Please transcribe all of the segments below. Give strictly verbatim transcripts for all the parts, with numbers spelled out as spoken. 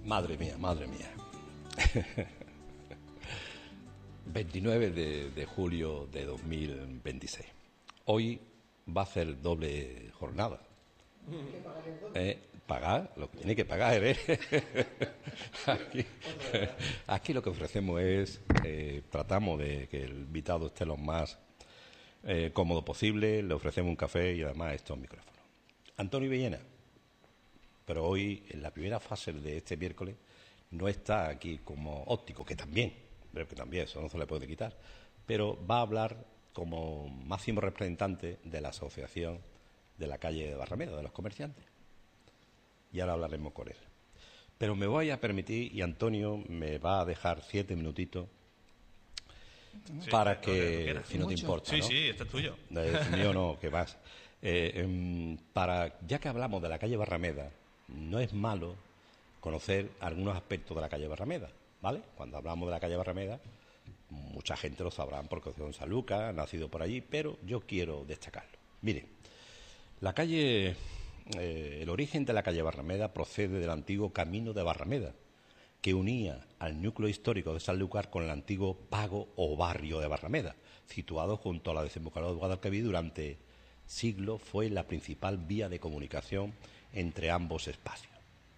Madre mía, madre mía. veintinueve de, de julio de dos mil veintiséis. Hoy va a ser doble jornada. Eh, pagar lo que tiene que pagar, ¿eh? aquí, aquí lo que ofrecemos es, eh, tratamos de que el invitado esté lo más eh, cómodo posible, le ofrecemos un café y además estos micrófonos. Antonio Villena, pero hoy en la primera fase de este miércoles no está aquí como óptico, que también, pero que también eso no se le puede quitar, pero va a hablar como máximo representante de la asociación de la calle de Barrameda, de los comerciantes. Y ahora hablaremos con él. Pero me voy a permitir, y Antonio me va a dejar siete minutitos sí, para que, que si no te importa, sí, ¿no? Sí, este es tuyo. El mío no, que vas. Eh, eh, para, ya que hablamos de la calle Barrameda, no es malo conocer algunos aspectos de la calle Barrameda, ¿vale? Cuando hablamos de la calle Barrameda, mucha gente lo sabrá porque es de San Lucas, ha nacido por allí, pero yo quiero destacarlo. Mire, la calle... Eh, el origen de la calle Barrameda procede del antiguo Camino de Barrameda, que unía al núcleo histórico de Sanlúcar con el antiguo pago o barrio de Barrameda, situado junto a la desembocadura de Guadalquivir. Durante siglos fue la principal vía de comunicación entre ambos espacios.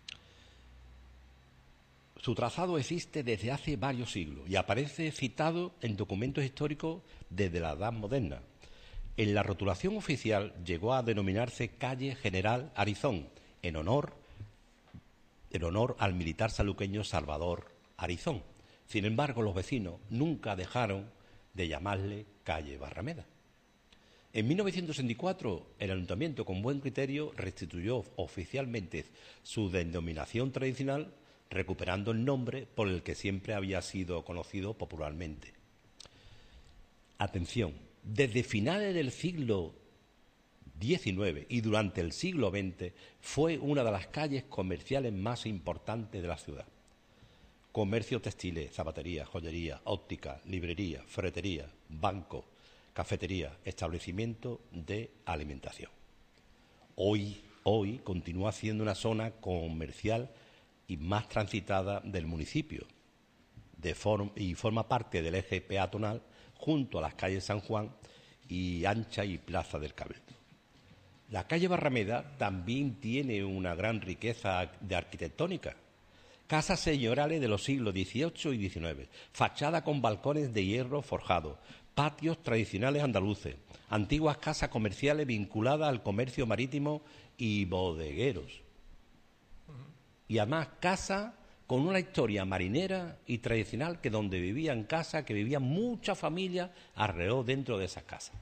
Su trazado existe desde hace varios siglos y aparece citado en documentos históricos desde la Edad Moderna. En la rotulación oficial llegó a denominarse Calle General Arizón, en honor, en honor al militar saluqueño Salvador Arizón. Sin embargo, los vecinos nunca dejaron de llamarle Calle Barrameda. En mil novecientos sesenta y cuatro, el ayuntamiento, con buen criterio, restituyó oficialmente su denominación tradicional, recuperando el nombre por el que siempre había sido conocido popularmente. Atención. Desde finales del siglo diecinueve y durante el siglo veinte fue una de las calles comerciales más importantes de la ciudad. Comercio textiles, zapatería, joyería, óptica, librería, ferretería, banco, cafetería, establecimiento de alimentación. Hoy, hoy continúa siendo una zona comercial y más transitada del municipio de form- y forma parte del eje peatonal junto a las calles San Juan y Ancha y Plaza del Cabildo. La calle Barrameda también tiene una gran riqueza de arquitectónica. Casas señoriales de los siglos dieciocho y diecinueve, fachada con balcones de hierro forjado, patios tradicionales andaluces, antiguas casas comerciales vinculadas al comercio marítimo y bodegueros. Y además casas con una historia marinera y tradicional, que donde vivían casas, que vivían muchas familias alrededor dentro de esas casas.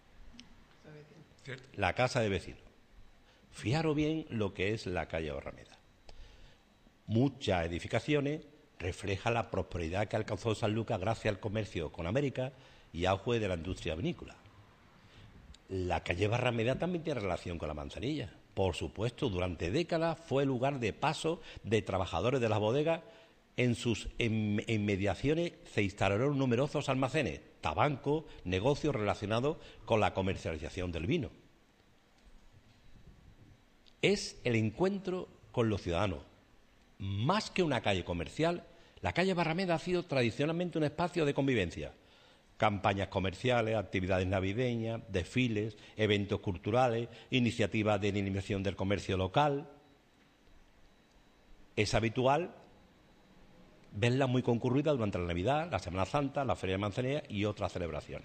La casa de vecinos. Fijaros bien lo que es la calle Barrameda. Muchas edificaciones reflejan la prosperidad que alcanzó San Lucas gracias al comercio con América y auge de la industria vinícola. La calle Barrameda también tiene relación con la Manzanilla. Por supuesto, durante décadas fue lugar de paso de trabajadores de las bodegas. En sus inmediaciones se instalaron numerosos almacenes, tabancos, negocios relacionados con la comercialización del vino. Es el encuentro con los ciudadanos. Más que una calle comercial, la calle Barrameda ha sido tradicionalmente un espacio de convivencia. Campañas comerciales, actividades navideñas, desfiles, eventos culturales, iniciativas de dinamización del comercio local. Es habitual verla muy concurrida durante la Navidad, la Semana Santa, la Feria de Manzanilla y otras celebraciones.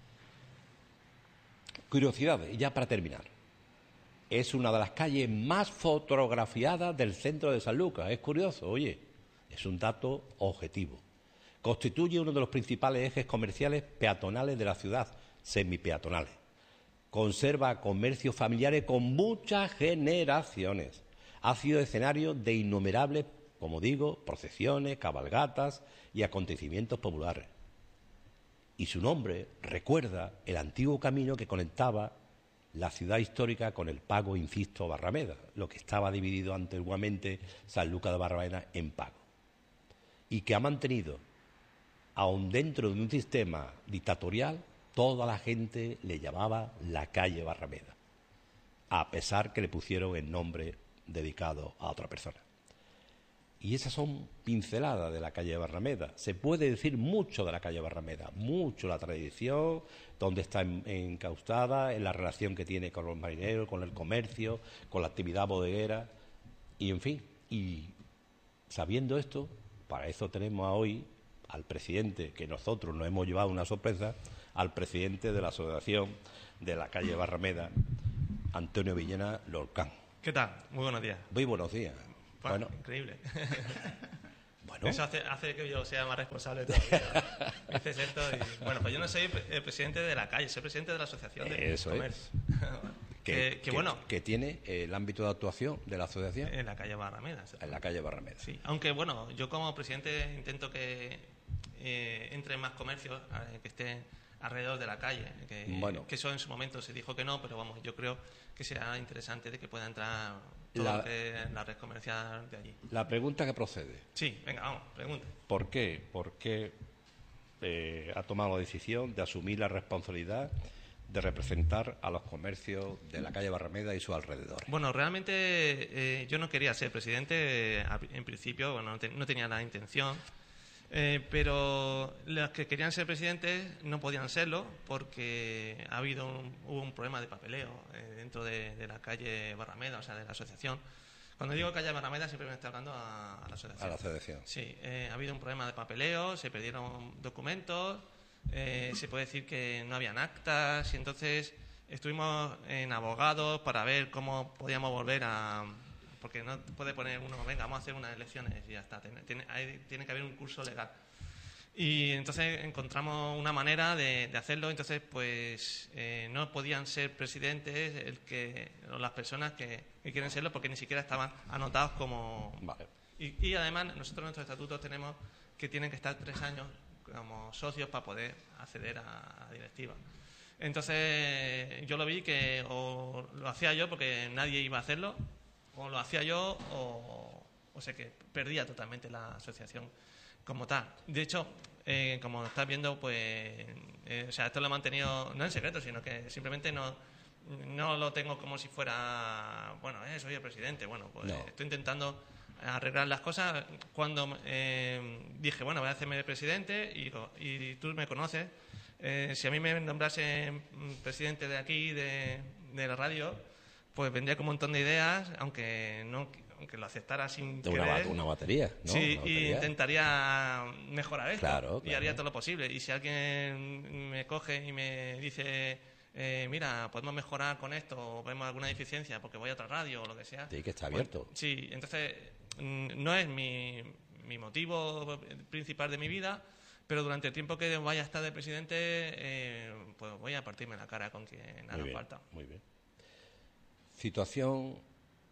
Curiosidades, ya para terminar. Es una de las calles más fotografiadas del centro de San Lucas. Es curioso, oye, es un dato objetivo. Constituye uno de los principales ejes comerciales peatonales de la ciudad, semipeatonales. Conserva comercios familiares con muchas generaciones. Ha sido escenario de innumerables, como digo, procesiones, cabalgatas y acontecimientos populares. Y su nombre recuerda el antiguo camino que conectaba la ciudad histórica con el pago, insisto, Barrameda, lo que estaba dividido antiguamente San Lucas de Barrameda en pago. Y que ha mantenido, aun dentro de un sistema dictatorial, toda la gente le llamaba la calle Barrameda, a pesar que le pusieron el nombre dedicado a otra persona. Y esas son pinceladas de la calle Barrameda. Se puede decir mucho de la calle Barrameda, mucho la tradición, dónde está encaustada, en la relación que tiene con los marineros, con el comercio, con la actividad bodeguera, y en fin. Y sabiendo esto, para eso tenemos a hoy al presidente, que nosotros nos hemos llevado una sorpresa, al presidente de la Asociación de la calle Barrameda, Antonio Villena Lorcán. ¿Qué tal? Muy buenos días. Muy buenos días. Bueno, bueno. Increíble. Bueno. Eso hace, hace que yo sea más responsable todavía. Dices esto y, bueno, pues yo no soy el presidente de la calle, soy presidente de la Asociación de Eso Comercio. Es. que, que, que, bueno, que tiene el ámbito de actuación de la asociación en la calle Barrameda. En la calle Barrameda. Sí, aunque bueno, yo como presidente intento que eh, entren más comercios eh, que estén alrededor de la calle, que, bueno. que eso en su momento se dijo que no, pero vamos, yo creo que será interesante de que pueda entrar todo la, lo que la red comercial de allí. La pregunta que procede. Sí, venga, vamos, pregunta. ¿Por qué? ¿Por qué eh, ha tomado la decisión de asumir la responsabilidad de representar a los comercios de la calle Barrameda y sus alrededores? Bueno, realmente eh, yo no quería ser presidente, eh, en principio, bueno, no, te, no tenía la intención. Eh, pero los que querían ser presidentes no podían serlo porque ha habido un, hubo un problema de papeleo eh, dentro de, de la calle Barrameda, o sea, de la asociación. Cuando digo calle Barrameda siempre me estoy hablando a, a la asociación. A la asociación. Sí, eh, ha habido un problema de papeleo, se perdieron documentos, eh, se puede decir que no habían actas y entonces estuvimos en abogados para ver cómo podíamos volver a... Porque no puede poner uno, venga, vamos a hacer unas elecciones y ya está. Tiene, tiene, hay, tiene que haber un curso legal. Y entonces encontramos una manera de, de hacerlo. Entonces, pues eh, no podían ser presidentes el que, o las personas que, que quieren serlo porque ni siquiera estaban anotados como... Vale. Y, y además, nosotros en nuestros estatutos tenemos que tienen que estar tres años como socios para poder acceder a, a directiva. Entonces, yo lo vi que o lo hacía yo porque nadie iba a hacerlo, o lo hacía yo o, o sea que perdía totalmente la asociación como tal. De hecho, eh, como estás viendo, pues eh, o sea, esto lo he mantenido no en secreto, sino que simplemente no, no lo tengo como si fuera, bueno, eh, soy el presidente. Bueno, pues no. Estoy intentando arreglar las cosas. Cuando eh, dije, bueno, voy a hacerme presidente y, y tú me conoces, eh, si a mí me nombrase presidente de aquí, de, de la radio, pues vendría con un montón de ideas, aunque no aunque lo aceptara sin de una, querer. Una batería, ¿no? Sí, una batería. Y intentaría mejorar esto. Claro, claro. Y haría todo lo posible. Y si alguien me coge y me dice, eh, mira, podemos mejorar con esto, o vemos alguna deficiencia porque voy a otra radio o lo que sea. Sí, que está pues, abierto. Sí, entonces no es mi, mi motivo principal de mi vida, pero durante el tiempo que vaya a estar de presidente, eh, pues voy a partirme la cara con quien haga falta. Muy bien. Situación,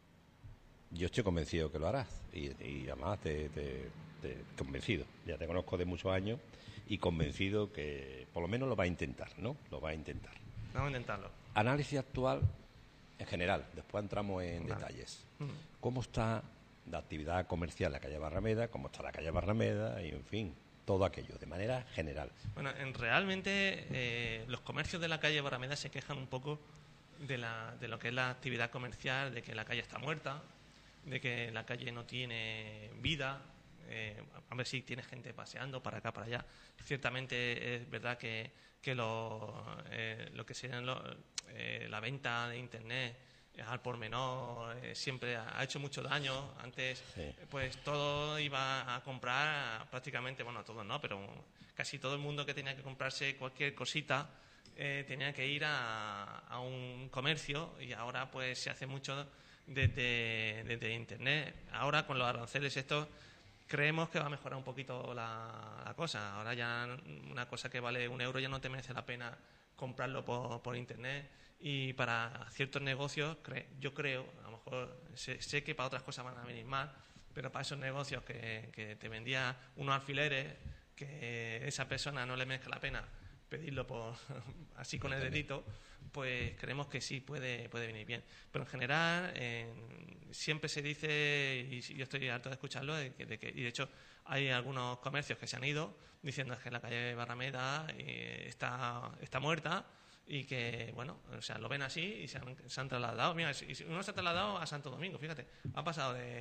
yo estoy convencido que lo harás y, y además te, te, te convencido, ya te conozco de muchos años y convencido que por lo menos lo va a intentar, ¿no? Lo va a intentar. Vamos a intentarlo. Análisis actual en general, después entramos en vale. detalles. Uh-huh. ¿Cómo está la actividad comercial en la calle Barrameda? ¿Cómo está la calle Barrameda? Y en fin, todo aquello, de manera general. Bueno, en, realmente eh, los comercios de la calle Barrameda se quejan un poco De, la, de lo que es la actividad comercial, de que la calle está muerta, de que la calle no tiene vida, eh, a ver si tiene gente paseando para acá, para allá. Ciertamente es verdad que, que lo, eh, lo que sería lo, eh, la venta de Internet al por menor eh, siempre ha, ha hecho mucho daño. Antes sí. pues todo iba a comprar prácticamente, bueno, todo no, pero casi todo el mundo que tenía que comprarse cualquier cosita Eh, tenía que ir a, a un comercio y ahora pues se hace mucho desde, desde Internet. Ahora con los aranceles estos creemos que va a mejorar un poquito la, la cosa. Ahora ya una cosa que vale un euro ya no te merece la pena comprarlo por, por Internet y para ciertos negocios cre, yo creo, a lo mejor sé, sé que para otras cosas van a venir más, pero para esos negocios que, que te vendía unos alfileres que esa persona no le merezca la pena pedirlo por así con el dedito, pues creemos que sí puede puede venir bien. Pero en general eh, siempre se dice, y yo estoy harto de escucharlo, de que, de que, y de hecho hay algunos comercios que se han ido diciendo que la calle Barrameda eh, está está muerta y que, bueno, o sea, lo ven así y se han, se han trasladado. Mira, si uno se ha trasladado a Santo Domingo, fíjate, ha pasado de,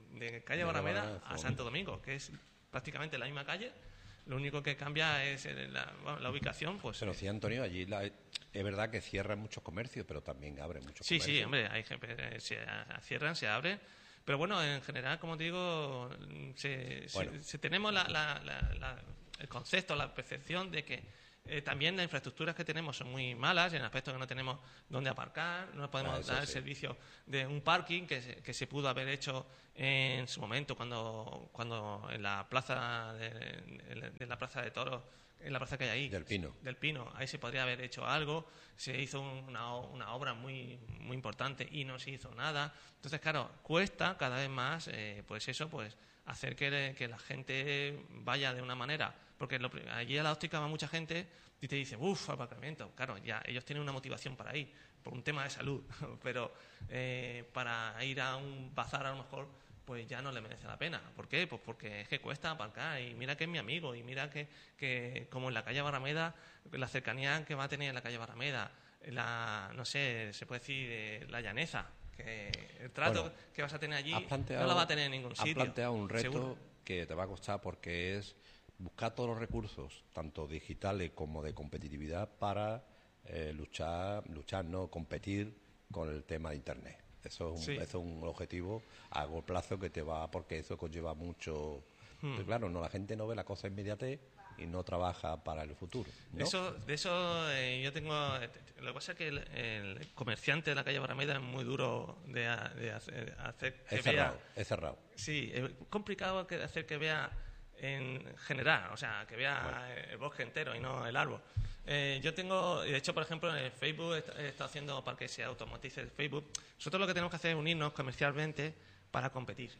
de calle De Barrameda Barrameda a Santo Domingo, que es prácticamente la misma calle. Lo único que cambia es la, bueno, la ubicación. Pues, pero sí, Antonio, allí la, es verdad que cierran muchos comercios, pero también abren muchos sí, comercios. Sí, hombre, hay, se cierran, se abren. Pero bueno, en general, como te digo, se, bueno. se, se tenemos la, la, la, la, el concepto, la percepción de que eh, también las infraestructuras que tenemos son muy malas, en el aspecto que no tenemos dónde aparcar, no podemos ah, dar sí. el servicio de un parking que se, que se pudo haber hecho en su momento cuando, cuando en la plaza de, de la plaza de Toros, en la plaza que hay ahí, del Pino, del Pino, ahí se podría haber hecho algo. Se hizo una, una obra muy muy importante y no se hizo nada. Entonces, claro, cuesta cada vez más, eh, pues eso, pues hacer que, que la gente vaya de una manera, porque lo, allí a la óptica va mucha gente y te dice, uff, aparcamiento. Claro, ya ellos tienen una motivación para ir, por un tema de salud, pero eh, para ir a un bazar a lo mejor pues ya no le merece la pena. ¿Por qué? Pues porque es que cuesta aparcar y mira que es mi amigo y mira que, que como en la calle Barrameda, la cercanía que va a tener en la calle Barrameda, la, no sé, se puede decir la llaneza, que el trato bueno, que vas a tener allí no la va a tener en ningún sitio. Has planteado un reto seguro. Que te va a costar porque es buscar todos los recursos, tanto digitales como de competitividad, para eh, luchar, luchar, no competir con el tema de Internet. Eso es, un, sí. eso es un objetivo a largo plazo que te va, porque eso conlleva mucho. Hmm. Pero claro, no, la gente no ve la cosa inmediatez y no trabaja para el futuro, ¿no? Eso, de eso eh, yo tengo. Lo que pasa es que el, el comerciante de la calle Barrameda es muy duro de, de hacer, hacer que es cerrado, vea. Es cerrado. Sí, es complicado que hacer que vea en general, o sea, que vea bueno. el bosque entero y no el árbol. Eh, yo tengo, de hecho, por ejemplo, en el Facebook he estado haciendo para que se automatice el Facebook. Nosotros lo que tenemos que hacer es unirnos comercialmente para competir.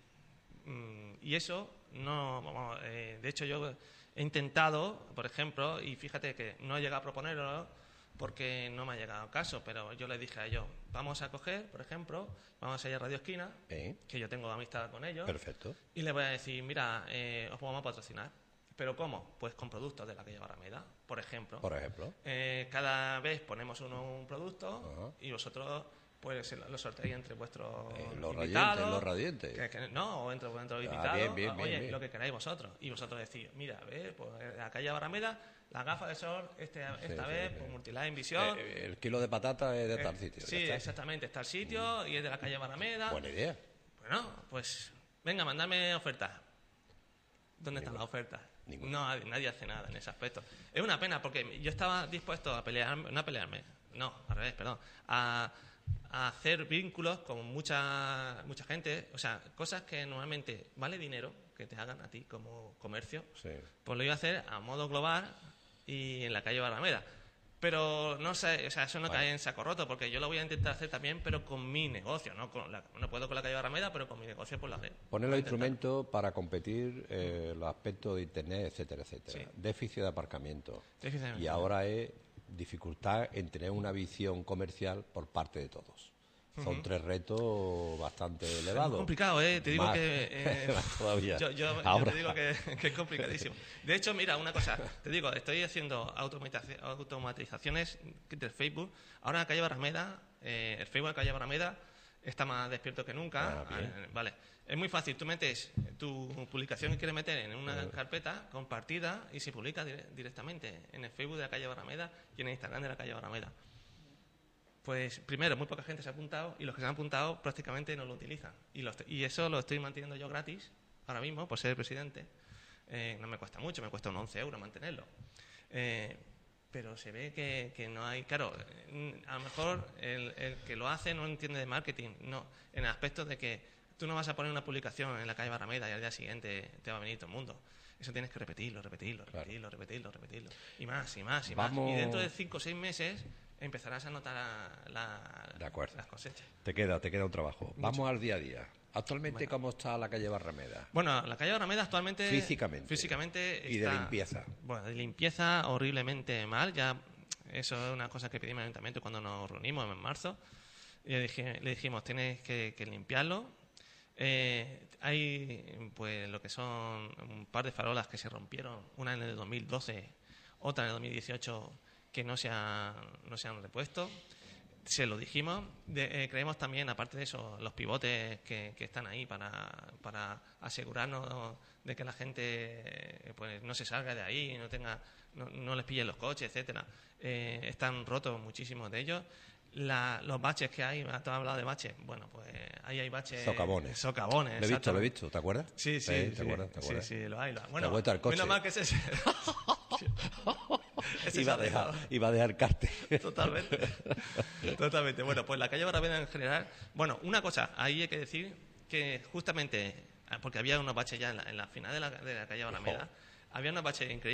Mm, y eso no, vamos, eh, de hecho yo he intentado, por ejemplo, y fíjate que no he llegado a proponerlo porque no me ha llegado caso, pero yo les dije a ellos, vamos a coger, por ejemplo, vamos a ir a Radio Esquina, ¿Eh? que yo tengo amistad con ellos. Perfecto. Y les voy a decir, mira, eh, os vamos a patrocinar. ¿Pero cómo? Pues con productos de la calle Barrameda, por ejemplo. Por ejemplo. Eh, cada vez ponemos uno un producto uh-huh. y vosotros pues lo sorteáis entre vuestros eh, los invitados. Radiantes, los radiantes. Que, que, no, o entre, entre los ah, invitados. Bien, bien, Oye, bien, bien. lo que queráis vosotros. Y vosotros decís, mira, a ver, pues en la calle Barrameda, las gafas de sol, este, esta sí, vez, sí, pues sí. Multiline Visión. Eh, el kilo de patata es de tal eh, sitio. Sí, exactamente, está el sitio mm. y es de la calle Barrameda. Buena idea. Bueno, pues venga, mandadme ofertas. ¿Dónde están las ofertas? No, nadie hace nada en ese aspecto. Es una pena porque yo estaba dispuesto a pelearme, no a pelearme, no, al revés, perdón, a, a hacer vínculos con mucha mucha gente, o sea, cosas que normalmente vale dinero que te hagan a ti como comercio, sí. Pues lo iba a hacer a modo global y en la calle Barrameda. Pero no sé, o sea, eso no vale. Cae en saco roto, porque yo lo voy a intentar hacer también, pero con mi negocio, no con la, no puedo con la calle Barrameda, pero con mi negocio por la red. Poner los instrumentos para competir, eh, los aspectos de Internet, etcétera, etcétera. Sí. Déficit de aparcamiento. Déficit de y ahora es dificultad en tener una visión comercial por parte de todos. Son uh-huh. tres retos bastante elevados. Es muy complicado, ¿eh? Te digo más, que... Eh, todavía. Yo, yo, yo te digo que, que es complicadísimo. De hecho, mira, una cosa. Te digo, estoy haciendo automatizaciones del Facebook. Ahora en la calle Barrameda, eh, el Facebook de la calle Barrameda está más despierto que nunca. Ah, eh, vale. Es muy fácil. Tú metes tu publicación que quieres meter en una uh-huh. carpeta compartida y se publica dire- directamente en el Facebook de la calle Barrameda y en el Instagram de la calle Barrameda. Pues primero, muy poca gente se ha apuntado y los que se han apuntado prácticamente no lo utilizan. Y, lo estoy, y eso lo estoy manteniendo yo gratis ahora mismo por ser el presidente. Eh, no me cuesta mucho, me cuesta unos once euros mantenerlo. Eh, pero se ve que, que no hay... Claro, a lo mejor el, el que lo hace no entiende de marketing, no, en el aspecto de que tú no vas a poner una publicación en la calle Barrameda y al día siguiente te va a venir todo el mundo. Eso tienes que repetirlo, repetirlo, repetirlo, claro. repetirlo, repetirlo. Y más, y más, y Vamos... más. Y dentro de cinco o seis meses empezarás a notar la, la, de las cosechas. Te queda, te queda un trabajo. Mucho. Vamos al día a día. Actualmente, bueno. ¿cómo está la calle Barrameda? Bueno, la calle Barrameda actualmente... Físicamente. Físicamente y está, de limpieza. Bueno, de limpieza horriblemente mal. Ya eso es una cosa que pedimos al ayuntamiento cuando nos reunimos en marzo. Y le, dije, le dijimos, tienes que, que limpiarlo. Eh, hay pues lo que son un par de farolas que se rompieron, una en el dos mil doce, otra en el dos mil dieciocho, que no se han, no se han repuesto. se lo dijimos. De, eh, creemos también, aparte de eso, los pivotes que, que están ahí para, para asegurarnos de que la gente eh, pues no se salga de ahí, no tenga, no, no les pillen los coches, etcétera. Eh, están rotos muchísimos de ellos. La, los baches que hay, te has hablado de baches. Bueno, pues ahí hay baches. Socavones. Socavones. Lo he visto, lo he visto, ¿te acuerdas? Sí, sí. ¿Te sí, acuerdas? ¿Te acuerdas? Sí, sí, lo hay. Lo hay. Te Bueno, has vuelto al coche. menos mal que ese. ese iba, a dejar, iba a dejar carte. Totalmente. Totalmente. Bueno, pues la calle Barrameda en general. Bueno, una cosa, ahí hay que decir que justamente, porque había unos baches ya en la, en la final de la, de la calle Barrameda, había unos baches increíbles.